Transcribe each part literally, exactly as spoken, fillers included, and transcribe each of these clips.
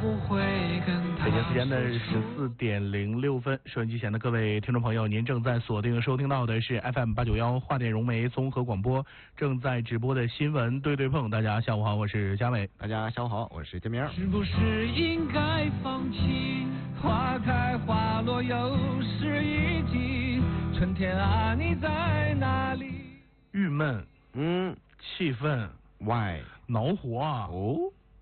不会跟他北京时间的十四点零六分，收音机前的各位听众朋友，您正在锁定收听到的是 F M 八九幺华电融媒综合广播，正在直播的新闻对对碰。大家下午好，我是佳伟。 大家下午好，我是建明。 是不是应该放弃？花开花落又是一季，春天啊，你在哪里？ 郁闷， 嗯， 气愤， ，why？ 恼火啊！ 哦，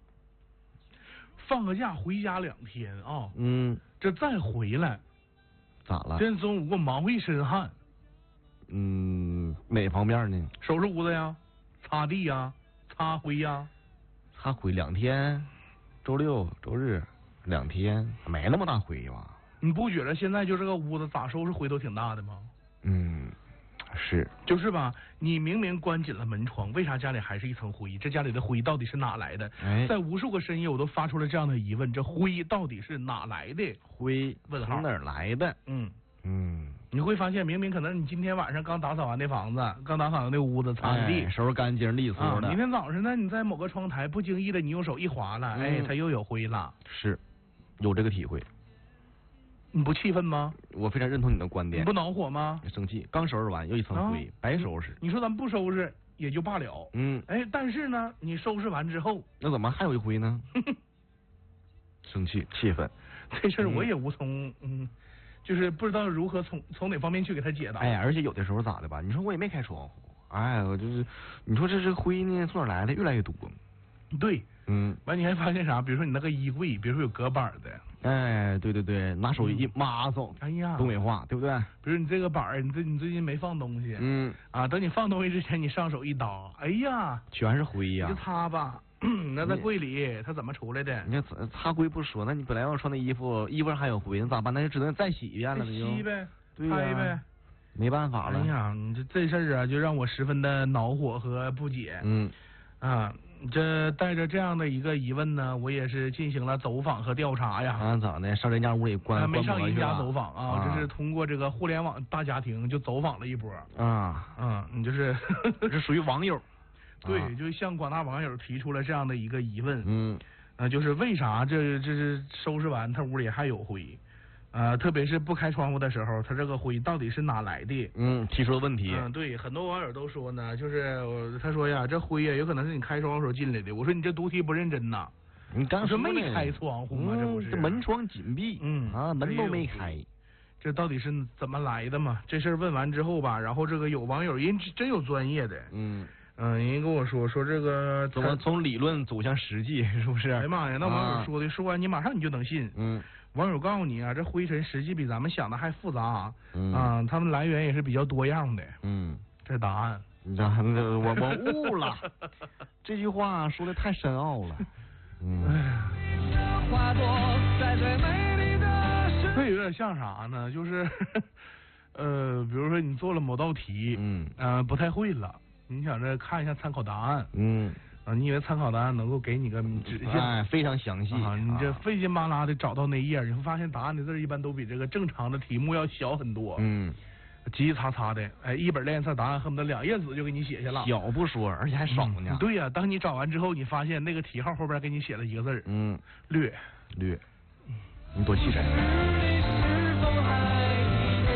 放个假回家两天啊， 嗯， 这再回来， 咋了？ 今天中午给我忙活一身汗， 嗯，哪方面呢？ 收拾屋子呀，擦地呀，擦灰呀。 擦灰两天，周六周日两天，没那么大灰吧？ 你不觉得现在就这个屋子咋收拾灰都挺大的吗？ 嗯，是， 就是吧，你明明关紧了门窗，为啥家里还是一层灰？这家里的灰到底是哪来的？ 哎， 在无数个深夜，我都发出了这样的疑问：这灰到底是哪来的？ 灰问号从哪儿来的？ 嗯嗯， 你会发现，明明可能你今天晚上刚打扫完那房子，刚打扫完那屋子，擦完地， 哎收拾干净利索啊， 的。 明天早上呢，你在某个窗台不经意的你用手一划了， 嗯哎，它又有灰了， 是，有这个体会， 你不气愤吗？ 我非常认同你的观点。 你不恼火吗？ 生气，刚收拾完又一层灰， 啊白收拾。 你说咱不收拾也就罢了， 嗯， 哎，但是呢，你收拾完之后， 那怎么还有一灰呢？生气，气愤。 这事儿我也无从嗯，就是不知道如何从从哪方面去给他解答。 哎，而且有的时候咋的吧？你说我也没开窗户，哎，我就是，你说这这灰呢从哪儿来的？越来越多。 对， 嗯， 完你还发现啥？比如说你那个衣柜，比如说有隔板的， 哎，对对对，拿手一抹走， 哎呀， 东北话对不对？ 比如你这个板儿，你最你最近没放东西， 嗯， 啊，等你放东西之前，你上手一搭，哎呀， 全是灰呀、 你就擦吧。那在柜里，它怎么出来的？ 你看擦擦灰不说，那你本来要穿的衣服，衣服上还有灰，那咋办？那就只能再洗一遍了，那就吸呗， 对呀拍呗。 没办法了。 哎呀，你这这事儿啊，就让我十分的恼火和不解。 嗯， 啊，这带着这样的一个疑问呢，我也是进行了走访和调查呀。 啊咋的？上人家屋里关啊，没关上人家门去了走访啊， 啊这是通过这个互联网大家庭就走访了一波。 啊， 嗯，你就是这属于网友。 对， 啊就向广大网友提出了这样的一个疑问。 嗯， 啊，就是为啥这这是收拾完他屋里还有灰？啊，特别是不开窗户的时候，他这个灰到底是哪来的？ 嗯，提出了问题。 嗯，对，很多网友都说呢，就是我他说呀，这灰呀有可能是你开窗户时候进来的。我说你这读题不认真呐。 你刚我说没呢开窗户吗？ 嗯这不是？ 这门窗紧闭。 嗯啊，门都没开。 这到底是怎么来的嘛？这事儿问完之后吧，然后这个有网友人真有专业的， 嗯嗯，人家跟我说说这个怎么从理论走向实际，是不是？ 哎呀妈呀，那网啊友说的，说完你马上你就能信。 嗯网友告诉你啊，这灰尘实际比咱们想的还复杂， 嗯啊，它们来源也是比较多样的。 嗯， 这是答案。 你这我我悟了，这句话说的太深奥了。嗯， 花朵在最美丽的时这有点像啥呢？就是呃，比如说你做了某道题， 嗯呃，不太会了，你想着看一下参考答案， 嗯， 啊，你以为参考答案能够给你个指向？ 哎，非常详细啊，你这啊费劲巴拉的找到那页，你会发现答案的字一般都比这个正常的题目要小很多。 嗯， 叽叽擦擦的，哎，一本练测答案恨不得两页纸就给你写下了。 小不说，而且还少呢。 嗯对呀、当你找完之后，你发现那个题号后边给你写了一个字儿， 嗯， 略。 略，你多气人。 你是否还记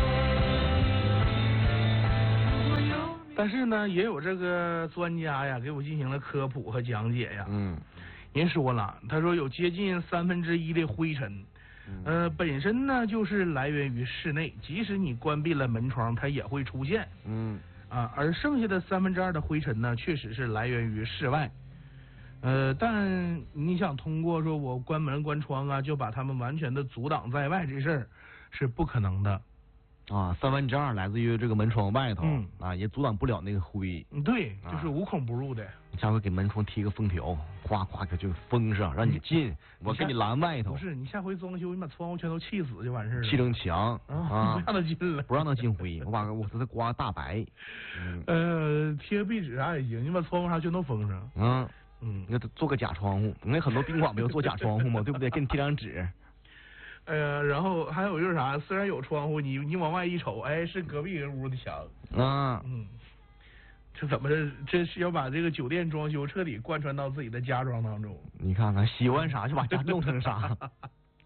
得？我有你但是呢，也有这个专家呀，给我进行了科普和讲解呀。 嗯人说了，他说有接近三分之一的灰尘， 嗯呃，本身呢就是来源于室内，即使你关闭了门窗，它也会出现嗯啊。而剩下的三分之二的灰尘呢，确实是来源于室外。呃，但你想通过说我关门关窗啊，就把它们完全的阻挡在外，这事儿是不可能的。 啊，三分之二来自于这个门窗外头， 嗯啊，也阻挡不了那个灰。 嗯对， 啊就是无孔不入的。 下回给门窗贴个封条，夸夸给就封上，让你进，我给你拦外头不，是，你下回装修，你把窗户全都砌死就完事儿了。 砌成墙啊， 啊不，让他进了。 不让他进灰，我把我给他刮大白。嗯呃，贴个壁纸啥也行，你把窗户啥全都封上。 嗯， 嗯， 你给他做个假窗户，你看很多宾馆不有做假窗户吗？对不对？给你贴张纸。 呃，然后还有就是啥，虽然有窗户，你你往外一瞅，哎，是隔壁人屋的墙。 啊， 嗯， 这怎么着？这是要把这个酒店装修彻底贯穿到自己的家装当中？ 你看看，喜欢啥就把家弄成啥。